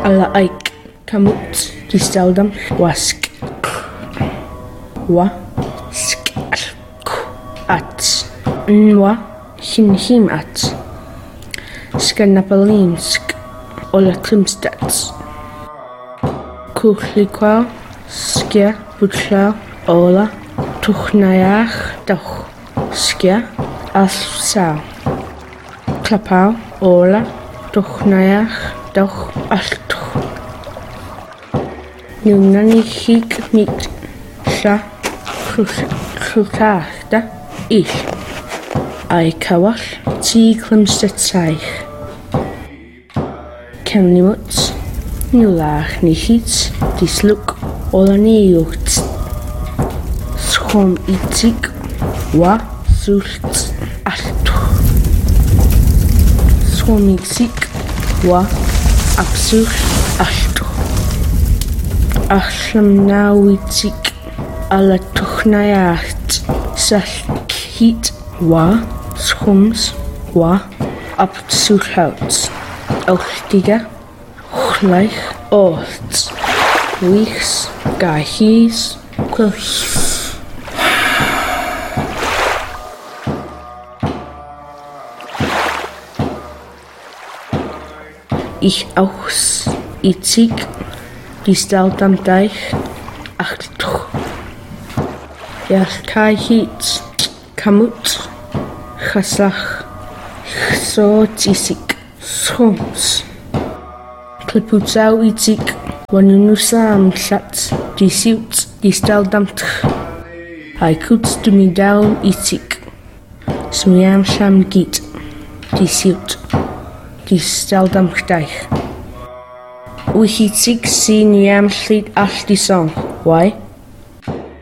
alla aik kamut distaudam wask wa sk at nwa hinhim at skannapalinsk olla trimstats kuhlikwa skia butla olla tuchnayach doch skia alsa klapau olla tuchnayach doch altu nunani hik mit sha khutahta ich ai kawal ti klimstatsaich Kemnimuts nulach nichits disluk olaniucht schom itzig wa sults altu schom itzig wa absurd altu achlam nawitzig alla tuchnayacht salkhit wa schoms wa absurd Ochtiga, gleich, ocht, wichs, gahis, kuch. Ich auchs, itzig, distalt am Deich, achtuch. Kahit, kamut, chasach, so tisig. Schoms. Kliputsau itzig, wanunusam sat, die siut, die staldamt. Hij kuts de mi down itzig. Smiam sham git, die siut, die staldamt deich. Wichitzig si niam slit al die song. Why?